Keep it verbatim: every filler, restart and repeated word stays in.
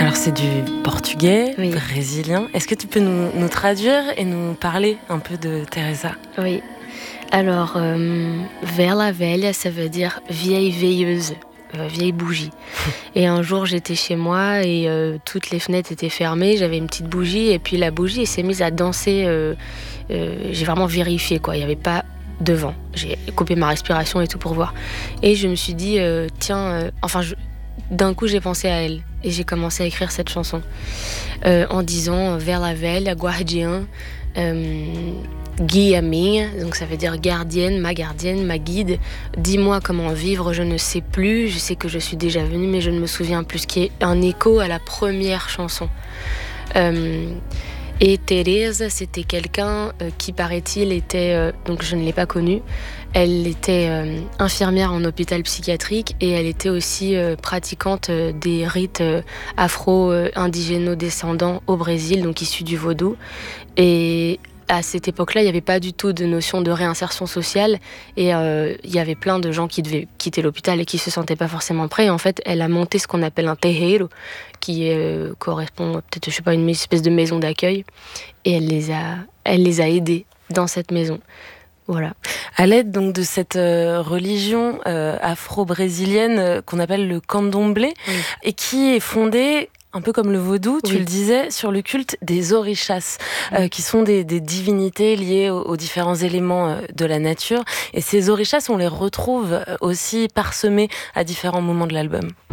Alors c'est du portugais, Oui. brésilien. Est-ce que tu peux nous, nous traduire et nous parler un peu de Teresa? Oui. Alors, euh, Vela Velha, ça veut dire vieille veilleuse, euh, vieille bougie. Et un jour, j'étais chez moi et euh, toutes les fenêtres étaient fermées. J'avais une petite bougie et puis la bougie elle s'est mise à danser. Euh, euh, j'ai vraiment vérifié, quoi. Il n'y avait pas de vent. J'ai coupé ma respiration et tout pour voir. Et je me suis dit, euh, tiens, euh, enfin, je, d'un coup, j'ai pensé à elle. Et j'ai commencé à écrire cette chanson euh, en disant Vela Velha, guardiã, euh, guia minha, donc ça veut dire gardienne, ma gardienne, ma guide. Dis-moi comment vivre, je ne sais plus. Je sais que je suis déjà venue, mais je ne me souviens plus. Ce qui est un écho à la première chanson. Euh, Et Teresa, c'était quelqu'un euh, qui, paraît-il, était... Euh, donc je ne l'ai pas connue. Elle était euh, infirmière en hôpital psychiatrique et elle était aussi euh, pratiquante euh, des rites euh, afro-indigéno-descendants au Brésil, donc issus du vaudou. Et à cette époque-là, il n'y avait pas du tout de notion de réinsertion sociale et euh, il y avait plein de gens qui devaient quitter l'hôpital et qui ne se sentaient pas forcément prêts. Et en fait, elle a monté ce qu'on appelle un terreiro, qui euh, correspond peut-être, je sais pas, une espèce de maison d'accueil. Et elle les a, elle les a aidés dans cette maison. Voilà. À l'aide donc de cette euh, religion euh, afro-brésilienne euh, qu'on appelle le candomblé, Oui. et qui est fondée un peu comme le vaudou, tu Oui. le disais, sur le culte des orishas, Oui. euh, qui sont des, des divinités liées aux, aux différents éléments euh, de la nature. Et ces orishas, on les retrouve aussi parsemés à différents moments de l'album.